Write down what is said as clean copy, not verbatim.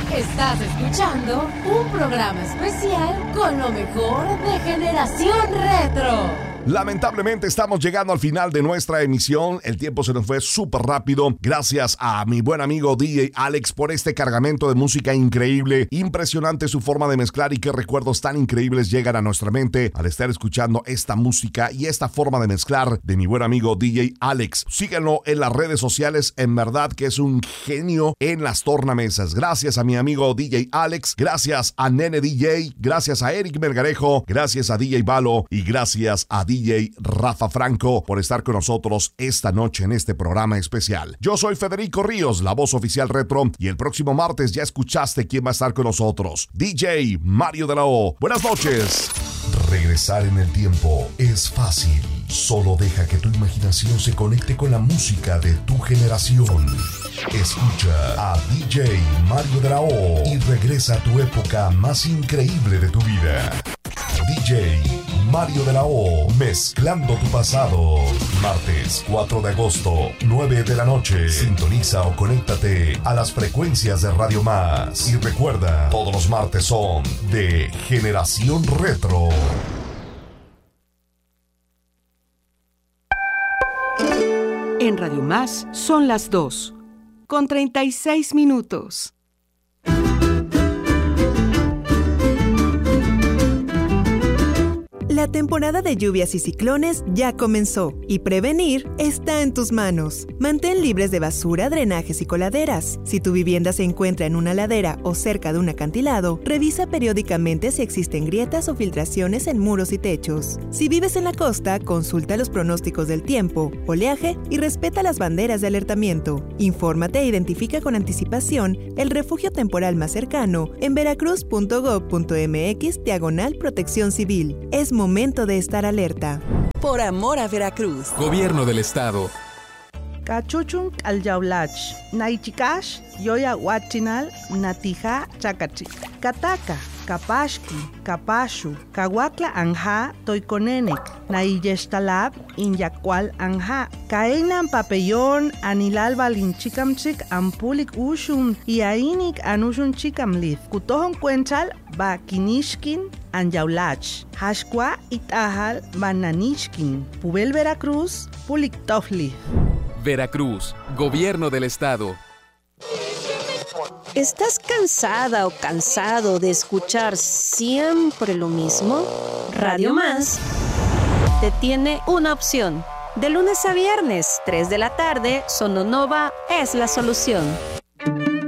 Estás escuchando un programa especial con lo mejor de Generación Retro. Lamentablemente estamos llegando al final de nuestra emisión. El tiempo se nos fue súper rápido. Gracias a mi buen amigo DJ Alex por este cargamento de música increíble. Impresionante su forma de mezclar y qué recuerdos tan increíbles llegan a nuestra mente al estar escuchando esta música y esta forma de mezclar de mi buen amigo DJ Alex. Síguenlo en las redes sociales. En verdad que es un genio en las tornamesas. Gracias a mi amigo DJ Alex. Gracias a Nene DJ. Gracias a Eric Melgarejo. Gracias a DJ Balo. Y gracias a DJ Rafa Franco por estar con nosotros esta noche en este programa especial. Yo soy Federico Ríos, la voz oficial retro, y el próximo martes ya escuchaste quién va a estar con nosotros. DJ Mario de la O. Buenas noches. Regresar en el tiempo es fácil. Solo deja que tu imaginación se conecte con la música de tu generación. Escucha a DJ Mario de la O y regresa a tu época más increíble de tu vida. DJ Mario de la O, mezclando tu pasado. Martes 4 de agosto, 9 de la noche. Sintoniza o conéctate a las frecuencias de Radio Más. Y recuerda, todos los martes son de Generación Retro. En Radio Más son las 2:36. La temporada de lluvias y ciclones ya comenzó y prevenir está en tus manos. Mantén libres de basura, drenajes y coladeras. Si tu vivienda se encuentra en una ladera o cerca de un acantilado, revisa periódicamente si existen grietas o filtraciones en muros y techos. Si vives en la costa, consulta los pronósticos del tiempo, oleaje y respeta las banderas de alertamiento. Infórmate e identifica con anticipación el refugio temporal más cercano en veracruz.gov.mx/protección civil. Es momento de estar alerta. Por amor a Veracruz. Gobierno del Estado. Cachuchun al yaulach, naichikash, yoya huachinal, natija chacachi. Kataka, kapashki, kapashu, kawakla anja, toikonenek, naiyestalab, inyakwal anja. Kaenan papellón, anilal balinchikamchik, ampulik ushun, y ainik anushun chikamlith. Kutohon cuenchal, bakinishkin, anyaulach. Hashkwa itahal, bananishkin. Pubel Veracruz, puliktofli. Veracruz, Gobierno del Estado. ¿Estás cansada o cansado de escuchar siempre lo mismo? Radio Más te tiene una opción. De lunes a viernes, 3 de la tarde, Sononova es la solución.